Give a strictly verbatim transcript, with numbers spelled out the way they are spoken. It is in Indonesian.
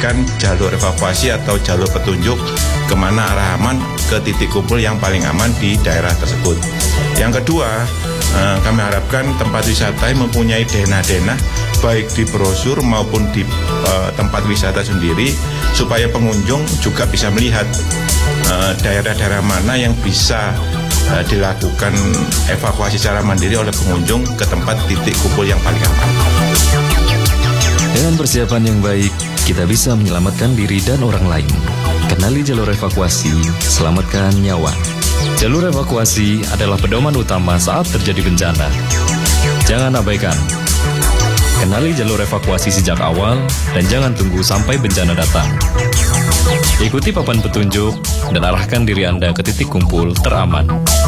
memberikan jalur evakuasi atau jalur petunjuk kemana arah aman ke titik kumpul yang paling aman di daerah tersebut. Yang kedua, eh, kami harapkan tempat wisata yang mempunyai denah-denah baik di brosur maupun di eh, tempat wisata sendiri, supaya pengunjung juga bisa melihat eh, daerah-daerah mana yang bisa eh, dilakukan evakuasi secara mandiri oleh pengunjung ke tempat titik kumpul yang paling aman. Dengan persiapan yang baik, kita bisa menyelamatkan diri dan orang lain. Kenali jalur evakuasi, selamatkan nyawa. Jalur evakuasi adalah pedoman utama saat terjadi bencana. Jangan abaikan. Kenali jalur evakuasi sejak awal dan jangan tunggu sampai bencana datang. Ikuti papan petunjuk dan arahkan diri Anda ke titik kumpul teraman.